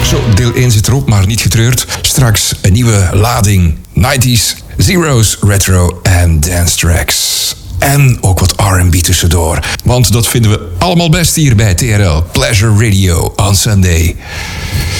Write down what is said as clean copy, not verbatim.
Zo, deel 1 zit erop, maar niet getreurd. Straks een nieuwe lading 90s, zeros, retro en dance tracks. En ook wat R&B tussendoor. Want dat vinden we allemaal best hier bij TRL Pleasure Radio on Sunday.